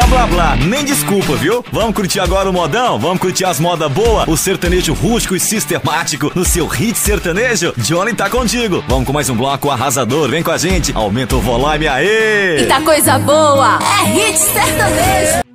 blá blá, nem desculpa, viu? Vamos curtir agora o modão? Vamos curtir as modas boas? O sertanejo rústico e sistemático no seu hit sertanejo? Johnny tá contigo. Vamos com mais um bloco arrasador, vem com a gente. Aumenta o volume, aê! Eita coisa boa, é hit sertanejo.